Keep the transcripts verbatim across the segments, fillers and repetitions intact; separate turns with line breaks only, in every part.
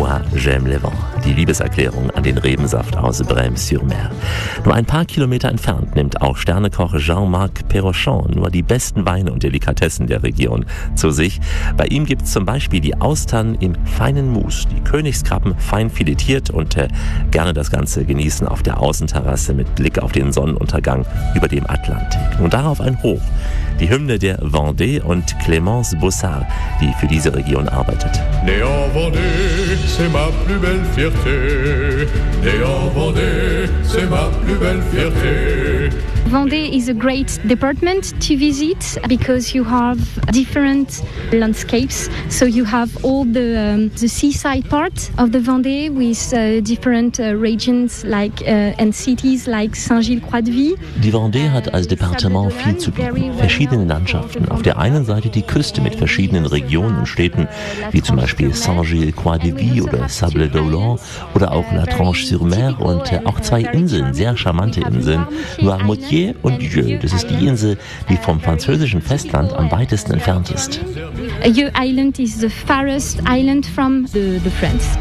Moi, j'aime le vent. Die Liebeserklärung an den Rebensaft aus Brême-sur-Mer. Nur ein paar Kilometer entfernt nimmt auch Sternekoch Jean-Marc Perrochon nur die besten Weine und Delikatessen der Region zu sich. Bei ihm gibt es zum Beispiel die Austern im feinen Mus, die Königskrabben fein filetiert und äh, gerne das Ganze genießen auf der Außenterrasse mit Blick auf den Sonnenuntergang über dem Atlantik. Und darauf ein Hoch. Die Hymne der Vendée und Clémence Bossard, die für diese Region arbeitet.
Né en Vendée, c'est ma plus belle fierté. Né en Vendée, c'est ma plus belle fierté.
Vendée is a great department to visit because you have different landscapes. So you have all the um, the seaside part of the Vendée with uh, different uh, regions like uh, and cities like Saint-Gilles-Croix-de-Vie.
Die Vendée hat als Departement viel zu bieten. Verschiedene Landschaften. Auf der einen Seite die Küste mit verschiedenen Regionen und Städten, wie zum Beispiel Saint-Gilles-Croix-de-Vie oder Sables-d'Olonne oder auch La Tranche-sur-Mer und äh, auch zwei Inseln, sehr charmante Inseln, Noirmoutier und Dieu. Das ist die Insel, die vom französischen Festland am weitesten entfernt ist.
Dieu Island is the farthest island from the, the France.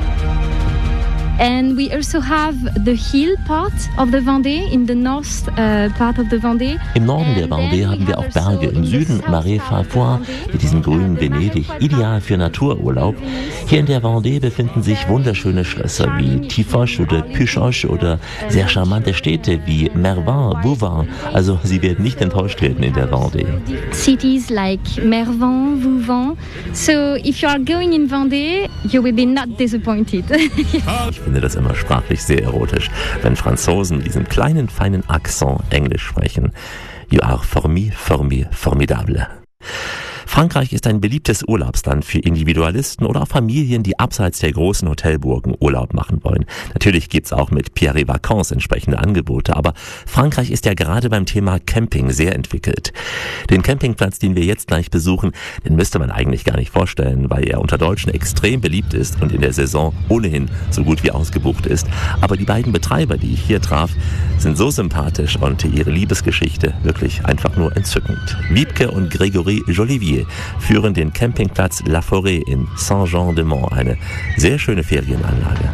And we also have the hill part of the Vendée, in the north uh, part of the Vendée.
Im Norden der Vendée haben wir auch Berge, im Süden Marais Farfoy mit diesem grünen Venedig, ideal für Natururlaub. Hier in der Vendée befinden sich wunderschöne Schlösser wie Tifoche oder Puchoche oder sehr charmante Städte wie Mervin, Vouvin. Also Sie werden nicht enttäuscht werden in der Vendée.
Cities like Mervin, Vouvin. So if you are going in Vendée, you will be not disappointed.
Ich finde das immer sprachlich sehr erotisch, wenn Franzosen diesen kleinen, feinen Akzent Englisch sprechen. You are for me, for me, formidable. Frankreich ist ein beliebtes Urlaubsland für Individualisten oder auch Familien, die abseits der großen Hotelburgen Urlaub machen wollen. Natürlich gibt's auch mit Pierre et Vacances entsprechende Angebote, aber Frankreich ist ja gerade beim Thema Camping sehr entwickelt. Den Campingplatz, den wir jetzt gleich besuchen, den müsste man eigentlich gar nicht vorstellen, weil er unter Deutschen extrem beliebt ist und in der Saison ohnehin so gut wie ausgebucht ist. Aber die beiden Betreiber, die ich hier traf, sind so sympathisch und ihre Liebesgeschichte wirklich einfach nur entzückend. Wiebke und Grégory Jolivier führen den Campingplatz La Forêt in Saint-Jean-de-Monts, eine sehr schöne Ferienanlage.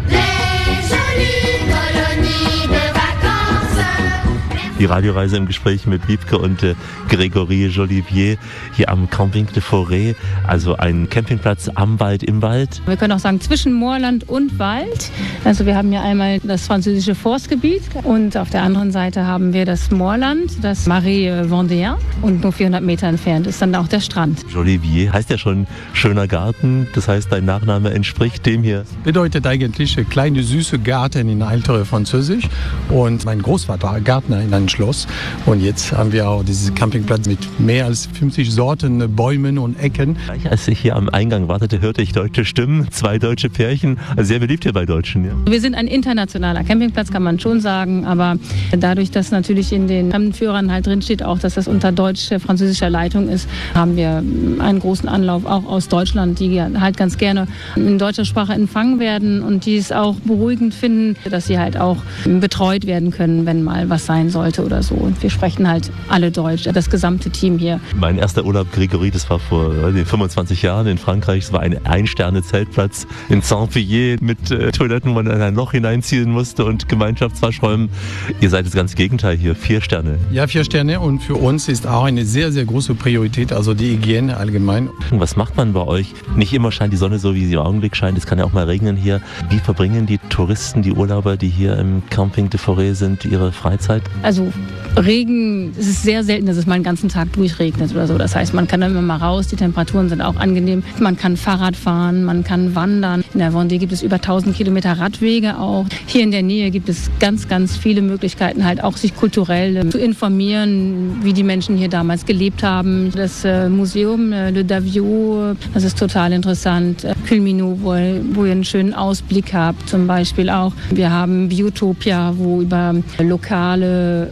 Die Radioreise im Gespräch mit Wiebke und äh, Grégory Jolivier hier am Camping de Forêt, also ein Campingplatz am Wald, im Wald.
Wir können auch sagen zwischen Moorland und Wald. Also wir haben hier einmal das französische Forstgebiet und auf der anderen Seite haben wir das Moorland, das Marais Vendéen, und nur vierhundert Meter entfernt ist dann auch der Strand.
Jolivier heißt ja schon schöner Garten, das heißt dein Nachname entspricht dem hier.
Bedeutet eigentlich kleine süße Garten in alter Französisch, und mein Großvater war Gärtner in einem Schloss, und jetzt haben wir auch diesen Campingplatz mit mehr als fünfzig Sorten Bäumen und Ecken.
Gleich als ich hier am Eingang wartete, hörte ich deutsche Stimmen, zwei deutsche Pärchen, also sehr beliebt hier bei Deutschen. Ja.
Wir sind ein internationaler Campingplatz, kann man schon sagen, aber dadurch, dass natürlich in den Fremdenführern halt drinsteht, auch dass das unter deutsch-französischer Leitung ist, haben wir einen großen Anlauf auch aus Deutschland, die halt ganz gerne in deutscher Sprache empfangen werden und die es auch beruhigend finden, dass sie halt auch betreut werden können, wenn mal was sein sollte oder so. Und wir sprechen halt alle Deutsch, das gesamte Team hier.
Mein erster Urlaub, Grégory, das war vor fünfundzwanzig Jahren in Frankreich. Es war ein Ein-Sterne-Zeltplatz in Saint-Filier mit äh, Toiletten, wo man in ein Loch hineinziehen musste und Gemeinschaftswaschräumen. Ihr seid das ganze Gegenteil hier, vier Sterne.
Ja, vier Sterne, und für uns ist auch eine sehr, sehr große Priorität, also die Hygiene allgemein.
Was macht man bei euch? Nicht immer scheint die Sonne so, wie sie im Augenblick scheint. Es kann ja auch mal regnen hier. Wie verbringen die Touristen, die Urlauber, die hier im Camping de Forêt sind, ihre Freizeit?
Also Regen, es ist sehr selten, dass es mal einen ganzen Tag durchregnet oder so. Das heißt, man kann dann immer mal raus, die Temperaturen sind auch angenehm. Man kann Fahrrad fahren, man kann wandern. In der Vendée gibt es über tausend Kilometer Radwege auch. Hier in der Nähe gibt es ganz, ganz viele Möglichkeiten, halt auch sich kulturell äh, zu informieren, wie die Menschen hier damals gelebt haben. Das äh, Museum äh, Le Davio, das ist total interessant. Äh, Culminot, wo, wo ihr einen schönen Ausblick habt zum Beispiel auch. Wir haben Biotopia, wo über lokale Flora,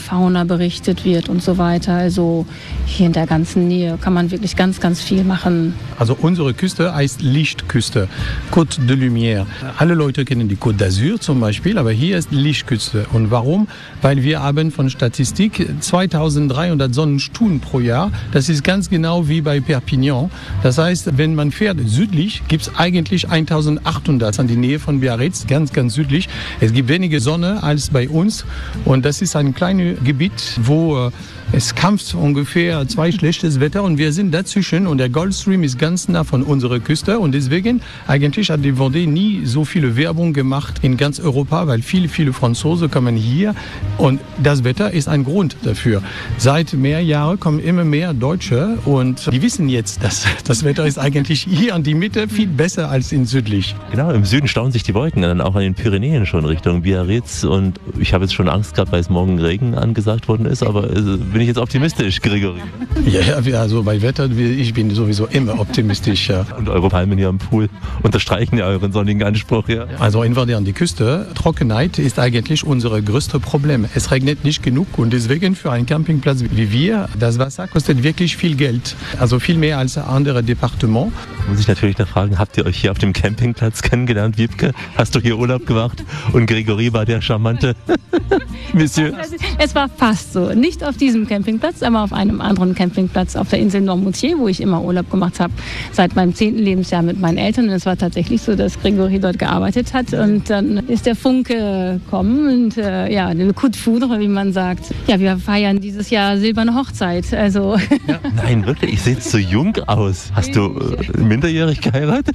Fauna berichtet wird und so weiter. Also hier in der ganzen Nähe kann man wirklich ganz, ganz viel machen.
Also unsere Küste heißt Lichtküste, Côte de Lumière. Alle Leute kennen die Côte d'Azur zum Beispiel, aber hier ist Lichtküste. Und warum? Weil wir haben von Statistik zweitausenddreihundert Sonnenstunden pro Jahr. Das ist ganz genau wie bei Perpignan. Das heißt, wenn man fährt südlich, gibt es eigentlich eintausendachthundert an die Nähe von Biarritz, ganz, ganz südlich. Es gibt weniger Sonne als bei uns und das ist ein kleines Gebiet, wo äh, es kämpft ungefähr zwei schlechtes Wetter und wir sind dazwischen und der Gulfstream ist ganz nah von unserer Küste und deswegen eigentlich hat die Vendée nie so viele Werbung gemacht in ganz Europa, weil viele, viele Franzosen kommen hier und das Wetter ist ein Grund dafür. Seit mehr Jahren kommen immer mehr Deutsche und die wissen jetzt, dass das Wetter ist eigentlich hier an die Mitte viel besser als in südlich.
Genau, im Süden stauen sich die Wolken dann auch an den Pyrenäen schon Richtung Biarritz und ich habe jetzt schon Angst gehabt, weil es morgen Regen angesagt worden ist, aber äh, bin ich jetzt optimistisch, Gregory?
Ja, ja, also bei Wetter, ich bin sowieso immer optimistisch. Ja.
Und eure Palmen hier am Pool unterstreichen ja euren sonnigen Anspruch, ja?
Also in Vendée an die Küste, Trockenheit ist eigentlich unser größtes Problem. Es regnet nicht genug und deswegen für einen Campingplatz wie wir, das Wasser kostet wirklich viel Geld. Also viel mehr als andere Departements.
Muss ich natürlich noch fragen, habt ihr euch hier auf dem Campingplatz kennengelernt, Wiebke? Hast du hier Urlaub gemacht? Und Gregory war der charmante Monsieur?
Es war fast so. Nicht auf diesem Campingplatz, aber auf einem anderen Campingplatz auf der Insel Noirmoutier, wo ich immer Urlaub gemacht habe, seit meinem zehnten Lebensjahr mit meinen Eltern. Und es war tatsächlich so, dass Gregory dort gearbeitet hat. Und dann ist der Funke gekommen und äh, ja, eine Coup de foudre, wie man sagt. Ja, wir feiern dieses Jahr silberne Hochzeit. Also
ja. Nein, wirklich, ich sehe so jung aus. Hast du äh, minderjährig geheiratet?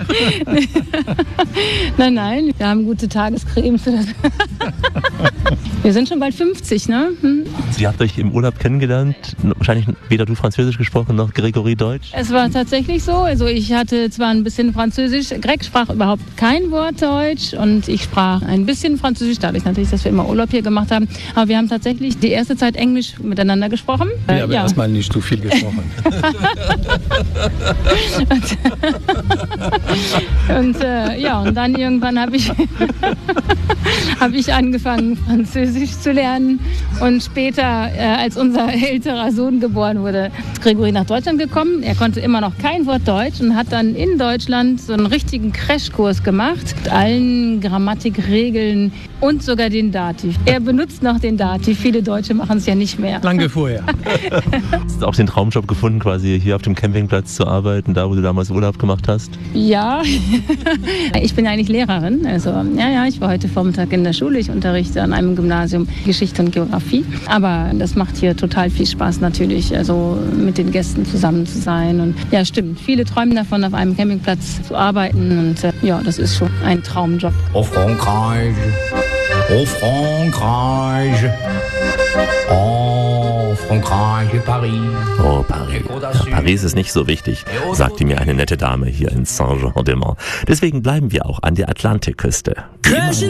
Nein, nein, wir haben gute Tagescremes. Wir sind schon bald fünfzig, ne? Hm?
Sie habt euch im Urlaub kennengelernt, wahrscheinlich weder du Französisch gesprochen noch Gregory Deutsch?
Es war tatsächlich so, also ich hatte zwar ein bisschen Französisch, Greg sprach überhaupt kein Wort Deutsch und ich sprach ein bisschen Französisch, dadurch natürlich, dass wir immer Urlaub hier gemacht haben, aber wir haben tatsächlich die erste Zeit Englisch miteinander gesprochen.
Ja, aber ja. Erstmal nicht zu viel gesprochen.
und und äh, ja, und dann irgendwann habe ich, hab ich angefangen, Französisch zu lernen. Und später, äh, als unser älterer Sohn geboren wurde, ist Gregory nach Deutschland gekommen. Er konnte immer noch kein Wort Deutsch und hat dann in Deutschland so einen richtigen Crashkurs gemacht mit allen Grammatikregeln und sogar den Dativ. Er benutzt noch den Dativ. Viele Deutsche machen es ja nicht mehr.
Lange vorher.
Hast du auch den Traumjob gefunden, quasi hier auf dem Campingplatz zu arbeiten, da wo du damals Urlaub gemacht hast?
Ja, ich bin eigentlich Lehrerin. Also ja, ja, ich war heute Vormittag in der Schule. Ich unterrichte an einem Gymnasium Geschichte und Geografie. Aber das macht hier total viel Spaß natürlich, also mit den Gästen zusammen zu sein. Und ja, stimmt, viele träumen davon, auf einem Campingplatz zu arbeiten. Und äh, ja, das ist schon ein Traumjob.
Au Frankreich, au Frankreich, oh Frankreich, Paris.
Oh, Paris. Ja, Paris ist nicht so wichtig, sagte mir eine nette Dame hier in Saint-Jean-de-Monts. Deswegen bleiben wir auch an der Atlantikküste.